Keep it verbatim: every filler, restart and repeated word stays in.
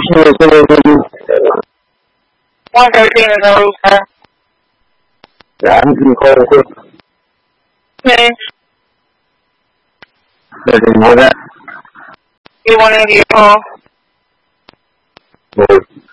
one thirteen is a rooster. Yeah, I'm going to call it quick. Okay. Doesn't know that. You want to give your call? Well,